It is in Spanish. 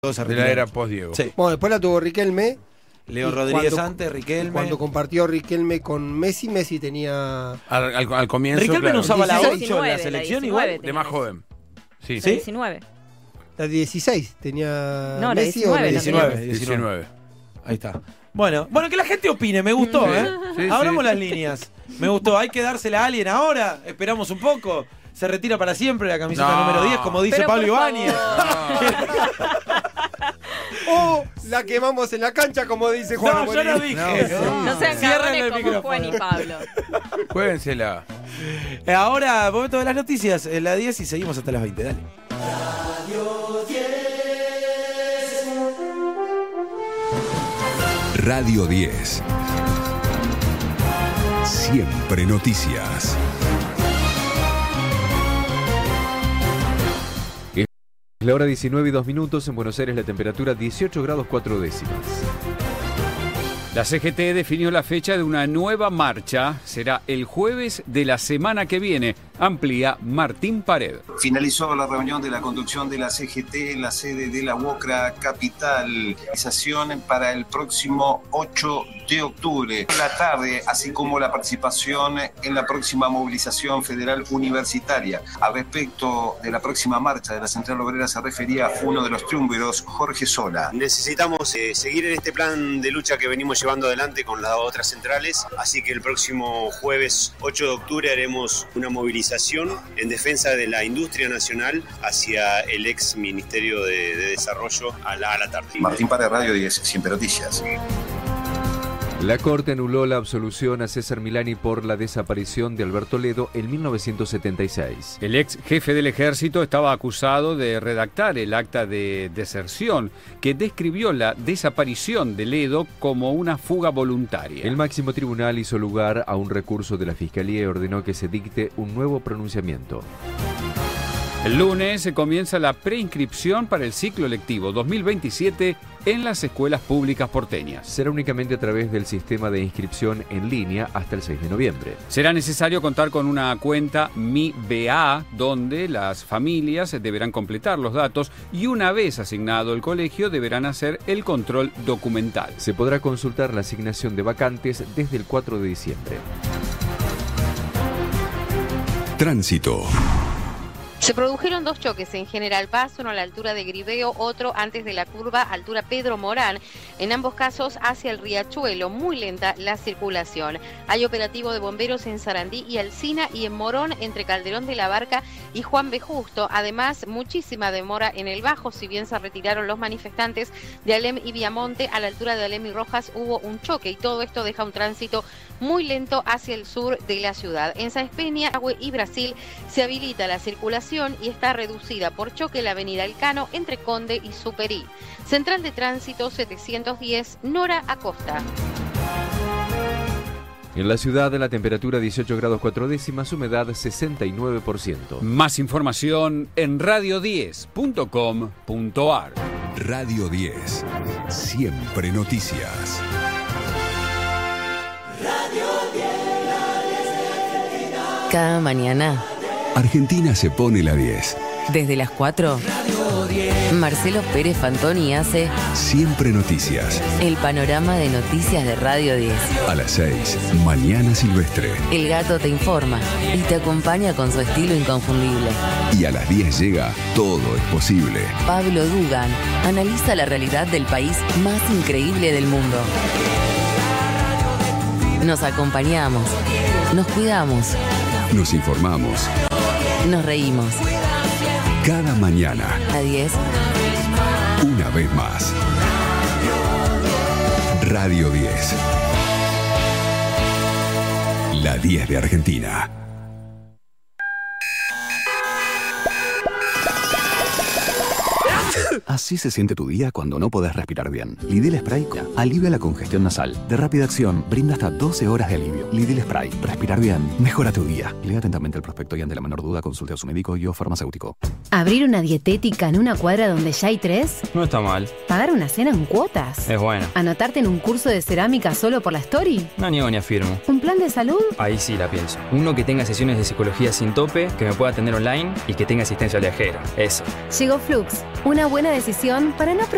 De la era post-Diego. Sí. Bueno, después la tuvo Riquelme. Leo Rodríguez antes, Riquelme. Cuando compartió Riquelme con Messi, Messi tenía... Al comienzo, Riquelme claro. no usaba la 8 en 19, la selección la igual. 19. De más joven. Sí. La 19. La 16 tenía No, la Messi 19 o la 19. 19. Ahí está. Bueno, que la gente opine, me gustó, Sí, ¿eh? sí, Abramos sí. las líneas. Me gustó, hay que dársela a alguien ahora. Esperamos un poco. Se retira para siempre la camiseta No. número 10, como dice Pero Pablo por Ibáñez. ¡Oh! La quemamos en la cancha, como dice Juan. No, yo no dije. No sean Cierren cabrones el como micrófono. Juan y Pablo. Juéguensela. Ahora, momento de las noticias, en la 10 y seguimos hasta las 20, dale. Radio 10. Siempre noticias. Es la hora 19:02. En Buenos Aires la temperatura 18 grados 4 décimas. La CGT definió la fecha de una nueva marcha. Será el jueves de la semana que viene. Amplía Martín Pared. Finalizó la reunión de la conducción de la CGT en la sede de la UOCRA Capital. Realización para el próximo 8 de octubre. En la tarde, así como la participación en la próxima movilización federal universitaria. Al respecto de la próxima marcha de la Central Obrera se refería uno de los triunviros, Jorge Sola. Necesitamos seguir en este plan de lucha que venimos llevando adelante con las otras centrales, así que el próximo jueves 8 de octubre haremos una movilización en defensa de la industria nacional hacia el ex Ministerio de Desarrollo a la tarde. Martín Pared, Radio 10, Siempre Noticias. La Corte anuló la absolución a César Milani por la desaparición de Alberto Ledo en 1976. El ex jefe del ejército estaba acusado de redactar el acta de deserción que describió la desaparición de Ledo como una fuga voluntaria. El máximo tribunal hizo lugar a un recurso de la Fiscalía y ordenó que se dicte un nuevo pronunciamiento. El lunes se comienza la preinscripción para el ciclo lectivo 2027 en las escuelas públicas porteñas. Será únicamente a través del sistema de inscripción en línea hasta el 6 de noviembre. Será necesario contar con una cuenta Mi BA, donde las familias deberán completar los datos y una vez asignado el colegio deberán hacer el control documental. Se podrá consultar la asignación de vacantes desde el 4 de diciembre. Tránsito. Se produjeron dos choques en General Paz, uno a la altura de Griveo, otro antes de la curva, altura Pedro Morán. En ambos casos hacia el Riachuelo, muy lenta la circulación. Hay operativo de bomberos en Sarandí y Alsina y en Morón entre Calderón de la Barca y Juan B. Justo. Además, muchísima demora en el Bajo, si bien se retiraron los manifestantes de Alem y Viamonte, a la altura de Alem y Rojas hubo un choque y todo esto deja un tránsito muy lento hacia el sur de la ciudad. En Sáenz Peña, Agüe y Brasil se habilita la circulación y está reducida por choque la avenida Elcano entre Conde y Superí. Central de Tránsito 710, Nora Acosta. En la ciudad la temperatura 18 grados 4 décimas, humedad 69%. Más información en radio10.com.ar. Radio 10. Siempre noticias. Cada mañana, Argentina se pone la 10. desde las 4, Marcelo Pérez Fantoni hace Siempre noticias. el panorama de noticias de Radio 10. A las 6, Mañana Silvestre. El gato te informa y te acompaña con su estilo inconfundible. Y a las 10 llega Todo es posible. Pablo Dugan analiza la realidad del país más increíble del mundo. Nos acompañamos, nos cuidamos, Nos informamos. nos reímos. Cada mañana, A 10, una vez más. Radio 10. La 10 de Argentina. Así se siente tu día cuando no podés respirar bien. Lidl Spray alivia la congestión nasal. De rápida acción, brinda hasta 12 horas de alivio. Lidl Spray. Respirar bien mejora tu día. Lea atentamente el prospecto y ante la menor duda consulte a su médico y o farmacéutico. ¿Abrir una dietética en una cuadra donde ya hay 3? No está mal. ¿Pagar una cena en cuotas? Es bueno. ¿Anotarte en un curso de cerámica solo por la story? No niego ni afirmo. ¿Un plan de salud? Ahí sí la pienso. Uno que tenga sesiones de psicología sin tope, que me pueda atender online y que tenga asistencia al viajero. Eso. Llegó Flux, una buena decisión para no